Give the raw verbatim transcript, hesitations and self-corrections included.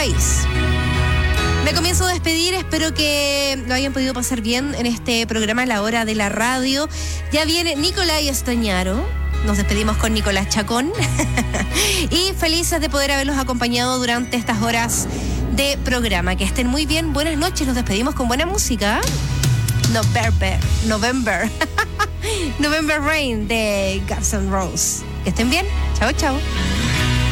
país. Me comienzo a despedir, espero que lo hayan podido pasar bien en este programa La Hora de la Radio. Ya viene Nicolás Estañaro, nos despedimos con Nicolás Chacón y felices de poder haberlos acompañado durante estas horas de programa. Que estén muy bien, buenas noches, nos despedimos con buena música. November, November, November Rain de Guns N' Roses. Que estén bien, chao, chao.